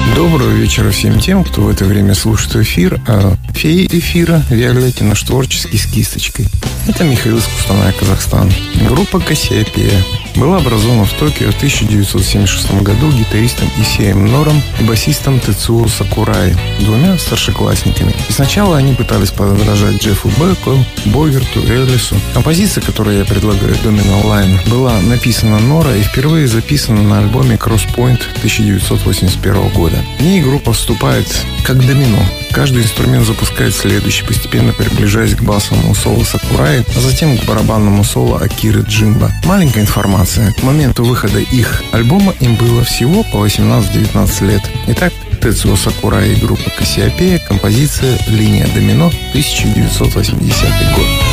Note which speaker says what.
Speaker 1: Доброго вечера всем тем, кто в это время слушает эфир, а феи эфира Виолетте наш творческий с кисточкой. Это Михаил из Кустаная, Казахстан. Группа «Кассиопея» была образована в Токио в 1976 году гитаристом Исеем Нором и басистом Тецуо Сакурай, двумя старшеклассниками. И сначала они пытались подражать Джеффу Беку, Богерту, Эллису. Композиция, которую я предлагаю, Domino Line, была написана Нора и впервые записана на альбоме Crosspoint 1981 года. В ней группа вступает как домино. Каждый инструмент запускает следующий, постепенно приближаясь к басовому соло Сакураи, а затем к барабанному соло Акиры Джимба. Маленькая информация. К моменту выхода их альбома им было всего по 18-19 лет. Итак, Тецуо Сакурай и группа «Кассиопея», композиция «Линия домино», 1980 год.